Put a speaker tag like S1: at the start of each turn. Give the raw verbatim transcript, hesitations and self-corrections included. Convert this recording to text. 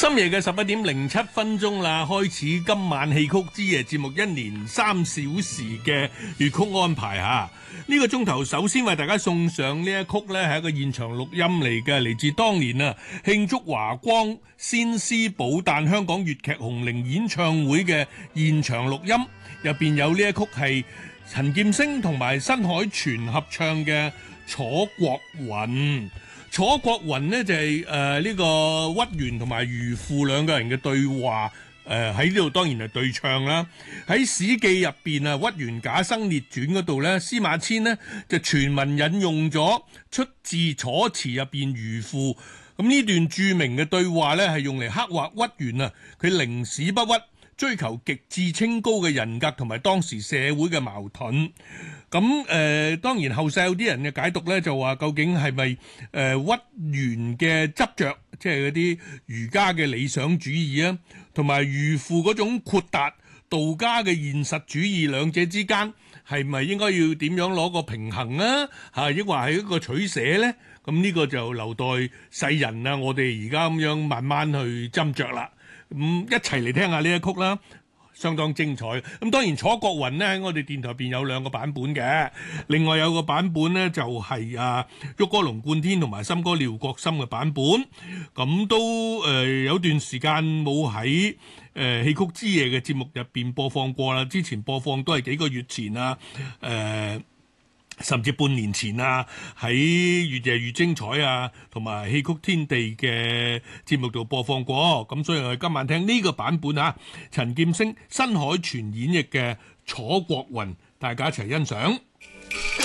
S1: 深夜嘅十一點零七分鐘啦，開始今晚戲曲之夜節目一連三小時嘅粵曲安排嚇。呢、這個鐘頭首先為大家送上呢一曲呢係一個現場錄音嚟嘅，嚟自當年啊慶祝華光先師寶誕香港粵劇紅伶演唱會嘅現場錄音，入邊有呢一曲係陳劍聲同埋新海泉合唱嘅《楚國雲》。楚國雲呢就係誒呢個屈原同埋漁父兩個人嘅對話，誒喺呢度當然係對唱啦。喺《史記》入邊啊，《屈原賈生列傳》嗰度咧，司馬遷呢就全文引用咗出自《楚辭》入邊漁父。咁呢段著名嘅對話咧，係用嚟刻畫屈原啊，佢寧死不屈，追求極致清高嘅人格同埋當時社會嘅矛盾。咁誒、呃、當然後世有啲人嘅解讀咧，就話究竟係咪誒屈原嘅執着，即係嗰啲儒家嘅理想主義啊，同埋漁父嗰種豁達道家嘅現實主義，兩者之間係咪應該要點樣攞個平衡啊？嚇，抑或係一個取捨咧？咁呢個就留待世人啊，我哋而家咁樣慢慢去斟酌啦。咁、嗯、一齊嚟聽下呢一曲啦。相當精彩。咁當然楚國雲呢喺我哋電台入邊有兩個版本嘅，另外有個版本呢就係、是、啊郁哥龍貫天同埋森哥廖國森嘅版本，咁都誒、呃、有段時間冇喺誒戲曲之夜嘅節目入邊播放過啦，之前播放都係幾個月前啊，誒、呃。甚至半年前啊，喺越夜越精彩啊，同埋戲曲天地嘅節目度播放過，咁所以我哋今晚聽呢個版本啊，陳劍聲、新海泉演繹嘅《楚國雲》，大家一齊欣賞。